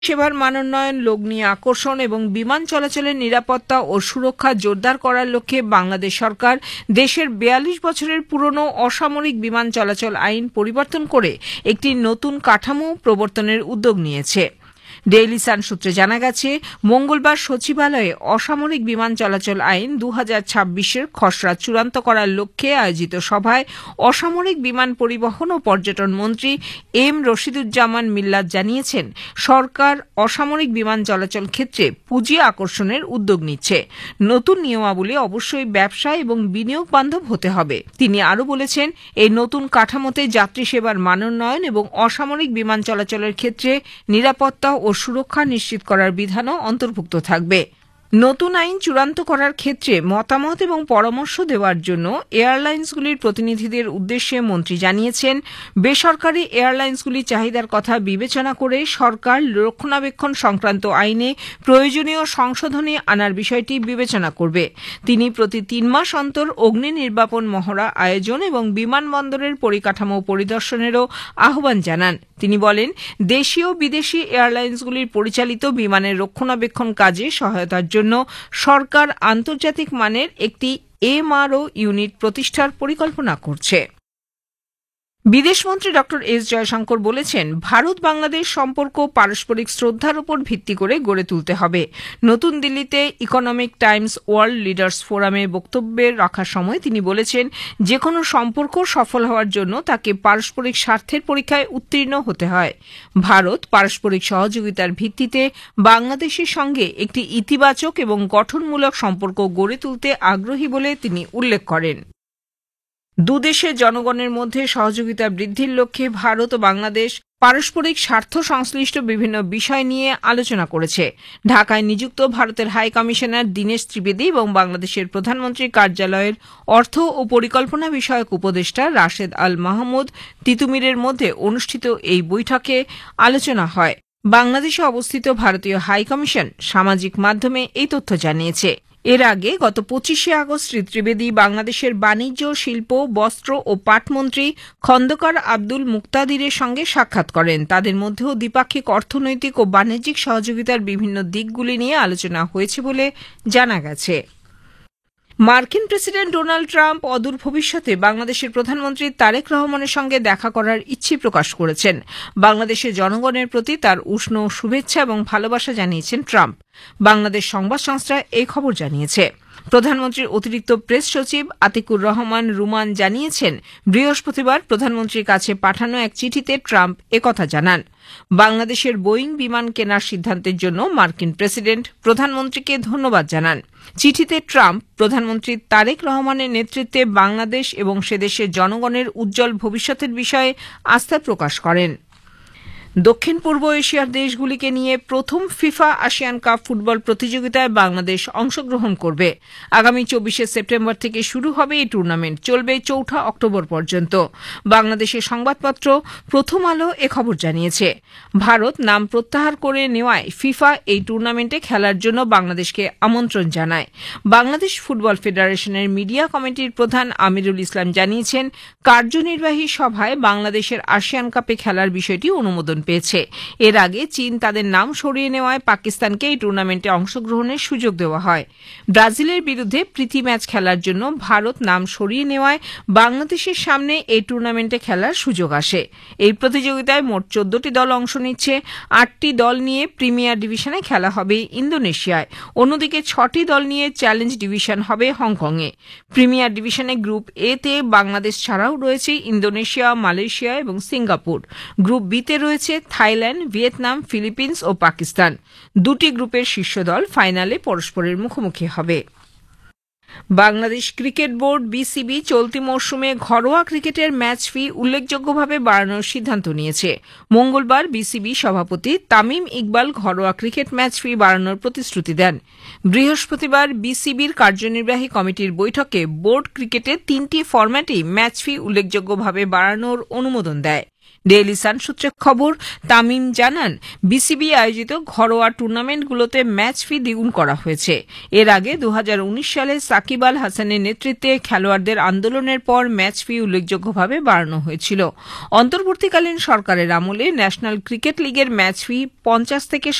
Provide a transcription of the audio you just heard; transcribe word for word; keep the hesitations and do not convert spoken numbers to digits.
সেবার মানোন্নয়ন, লগ্নি আকর্ষণ এবং বিমান চলাচলের নিরাপত্তা ও সুরক্ষা জোরদার করার লক্ষ্যে বাংলাদেশ সরকার দেশের বিয়াল্লিশ বছরের পুরনো অসামরিক বিমান চলাচল আইন পরিবর্তন করে একটি নতুন কাঠামো প্রবর্তনের উদ্যোগ নিয়েছে। ডেইলি সান সূত্রে জানা গেছে, মঙ্গলবার সচিবালয়ে অসামরিক বিমান চলাচল আইন দু হাজার ছাব্বিশের খসড়া চূড়ান্ত করার লক্ষ্যে আয়োজিত সভায় অসামরিক বিমান পরিবহন ও পর্যটন মন্ত্রী এম রশিদুজ্জামান মিল্লাত জানিয়েছেন, সরকার অসামরিক বিমান চলাচল ক্ষেত্রে পুঁজি আকর্ষণের উদ্যোগ নিচ্ছে। নতুন নিয়মাবলী অবশ্যই ব্যবসা এবং বিনিয়োগ বান্ধব হতে হবে। তিনি আরও বলেছেন, এই নতুন কাঠামোতে যাত্রী সেবার মানোন্নয়ন এবং অসামরিক বিমান চলাচলের ক্ষেত্রে নিরাপত্তা ও সুরক্ষা নিশ্চিত করার বিধানও অন্তর্ভুক্ত থাকবে। নতুন আইন চূড়ান্ত করার ক্ষেত্রে মতামত এবং পরামর্শ দেওয়ার জন্য এয়ারলাইন্সগুলির প্রতিনিধিদের উদ্দেশ্যে মন্ত্রী জানিয়েছেন, বেসরকারি এয়ারলাইন্সগুলির চাহিদার কথা বিবেচনা করে সরকার রক্ষণাবেক্ষণ সংক্রান্ত আইনে প্রয়োজনীয় সংশোধনী আনার বিষয়টি বিবেচনা করবে। তিনি প্রতি তিন মাস অন্তর অগ্নি নির্বাপন মহড়া আয়োজন এবং বিমানবন্দরের পরিকাঠামো পরিদর্শনেরও আহ্বান জানান। তিনি বলেন, দেশীয় বিদেশি এয়ারলাইন্সগুলির পরিচালিত বিমানের রক্ষণাবেক্ষণ কাজে সহায়তার জন্য সরকার আন্তর্জাতিক মানের একটি এমআরও ইউনিট প্রতিষ্ঠার পরিকল্পনা করছে। বিদেশমন্ত্রী ড এস জয়শঙ্কর বলেছেন, ভারত বাংলাদেশ সম্পর্ক পারস্পরিক শ্রদ্ধার উপর ভিত্তি করে গড়ে তুলতে হবে। নতুন দিল্লিতে ইকোনমিক টাইমস ওয়ার্ল্ড লিডার্স ফোরামে বক্তব্য রাখার সময় তিনি বলেছেন, যে কোনো সম্পর্ক সফল হওয়ার জন্য তাকে পারস্পরিক স্বার্থের পরীক্ষায় উত্তীর্ণ হতে হয়। ভারত পারস্পরিক সহযোগিতার ভিত্তিতে বাংলাদেশের সঙ্গে একটি ইতিবাচক এবং গঠনমূলক সম্পর্ক গড়ে তুলতে আগ্রহী বলে তিনি উল্লেখ করেন। দুদেশের জনগণের মধ্যে সহযোগিতা বৃদ্ধির লক্ষ্যে ভারত ও বাংলাদেশ পারস্পরিক স্বার্থ সংশ্লিষ্ট বিভিন্ন বিষয় নিয়ে আলোচনা করেছে। ঢাকায় নিযুক্ত ভারতের হাই কমিশনার দীনেশ ত্রিবেদী এবং বাংলাদেশের প্রধানমন্ত্রীর কার্যালয়ের অর্থ ও পরিকল্পনা বিষয়ক উপদেষ্টা রাশেদ আল মাহমুদ তিতুমিরের মধ্যে অনুষ্ঠিত এই বৈঠকে আলোচনা হয়। বাংলাদেশে অবস্থিত ভারতীয় হাই কমিশন সামাজিক মাধ্যমে এই তথ্য জানিয়েছে। এর আগে গত পঁচিশে আগস্ট শ্রী ত্রিবেদী বাংলাদেশের বাণিজ্য, শিল্প, বস্ত্র ও পাটমন্ত্রী খন্দকার আব্দুল মুক্তাদিরের সঙ্গে সাক্ষাৎ করেন। তাদের মধ্যেও দ্বিপাক্ষিক অর্থনৈতিক ও বাণিজ্যিক সহযোগিতার বিভিন্ন দিকগুলি নিয়ে আলোচনা হয়েছে বলে জানা গেছে। মার্কিন প্রেসিডেন্ট ডোনাল্ড ট্রাম্প অদূর ভবিষ্যতে বাংলাদেশের প্রধানমন্ত্রী তারেক রহমানের সঙ্গে দেখা করার ইচ্ছে প্রকাশ করেছেন। বাংলাদেশের জনগণের প্রতি তার উষ্ণ শুভেচ্ছা এবং ভালোবাসা জানিয়েছেন ট্রাম্প। বাংলাদেশ সংবাদ সংস্থা এই খবর জানিয়েছে। প্রধানমন্ত্রীর অতিরিক্ত প্রেস সচিব আতিকুর রহমান রুমান জানিয়েছেন, বৃহস্পতিবার প্রধানমন্ত্রীর কাছে পাঠানো এক চিঠিতে ট্রাম্প একথা জানান। বাংলাদেশের বোয়িং বিমান কেনার সিদ্ধান্তের জন্য মার্কিন প্রেসিডেন্ট প্রধানমন্ত্রীকে ধন্যবাদ জানান। চিঠিতে ট্রাম্প প্রধানমন্ত্রী তারেক রহমানের নেতৃত্বে বাংলাদেশ এবং সেদেশের জনগণের উজ্জ্বল ভবিষ্যতের বিষয়ে আস্থা প্রকাশ করেন। দক্ষিণ পূর্ব এশিয়ার দেশগুলিকে নিয়ে প্রথম ফিফা আসিয়ান কাপ ফুটবল প্রতিযোগিতায় বাংলাদেশ অংশগ্রহণ করবে। আগামী চব্বিশে সেপ্টেম্বর থেকে শুরু হবে এই টুর্নামেন্ট, চলবে চৌঠা অক্টোবর পর্যন্ত। বাংলাদেশের সংবাদপত্র প্রথম আলো এ খবর জানিয়েছে। ভারত নাম প্রত্যাহার করে নেওয়ায় ফিফা এই টুর্নামেন্টে খেলার জন্য বাংলাদেশকে আমন্ত্রণ জানায়। বাংলাদেশ ফুটবল ফেডারেশনের মিডিয়া কমিটির প্রধান আমিরুল ইসলাম জানিয়েছেন, কার্যনির্বাহী সভায় বাংলাদেশের আসিয়ান কাপে খেলার বিষয়টি অনুমোদন পেয়েছে। এর আগে চীন তাদের নাম সরিয়ে নেওয়ায় পাকিস্তানকে এই টুর্নামেন্টে অংশগ্রহণের সুযোগ দেওয়া হয়। ব্রাজিলের বিরুদ্ধে প্রীতি ম্যাচ খেলার জন্য ভারত নাম সরিয়ে নেওয়ায় বাংলাদেশের সামনে এই টুর্নামেন্টে খেলার সুযোগ আসে। এই প্রতিযোগিতায় মোট চোদ্দটি দল অংশ নিচ্ছে। আটটি দল নিয়ে প্রিমিয়ার ডিভিশনে খেলা হবে ইন্দোনেশিয়ায়, অন্যদিকে ছটি দল নিয়ে চ্যালেঞ্জ ডিভিশন হবে হংকংয়ে। প্রিমিয়ার ডিভিশনে গ্রুপ এ তে বাংলাদেশ ছাড়াও রয়েছে ইন্দোনেশিয়া, মালয়েশিয়া এবং সিঙ্গাপুর। গ্রুপ বি তে রয়েছে থাইল্যান্ড, ভিয়েতনাম, ফিলিপিন্স ও পাকিস্তান। দুটি গ্রুপের শীর্ষ দল ফাইনালে পরস্পরের মুখোমুখি হবে। বাংলাদেশ ক্রিকেট বোর্ড বিসিবি চলতি মৌসুমে ঘরোয়া ক্রিকেটের ম্যাচ ফি উল্লেখযোগ্যভাবে বাড়ানোর সিদ্ধান্ত নিয়েছে। মঙ্গলবার বিসিবি সভাপতি তামিম ইকবাল ঘরোয়া ক্রিকেট ম্যাচ ফি বাড়ানোর প্রতিশ্রুতি দেন। বৃহস্পতিবার বিসিবির কার্যনির্বাহী কমিটির বৈঠকে বোর্ড ক্রিকেটের তিনটি ফরম্যাটেই ম্যাচ ফি উল্লেখযোগ্যভাবে বাড়ানোর অনুমোদন দেয়। ডেইলি সান সূত্রে খবর, তামিম জানান, বিসিবি আয়োজিত ঘরোয়া টুর্নামেন্টগুলোতে ম্যাচ ফি দ্বিগুণ করা হয়েছে। এর আগে দু হাজার উনিশ সালে সাকিব আল হাসানের নেতৃত্বে খেলোয়াড়দের আন্দোলনের পর ম্যাচ ফি উল্লেখযোগ্যভাবে বাড়ানো হয়েছিল। অন্তর্বর্তীকালীন সরকারের আমলে ন্যাশনাল ক্রিকেট লিগের ম্যাচ ফি পঞ্চাশ থেকে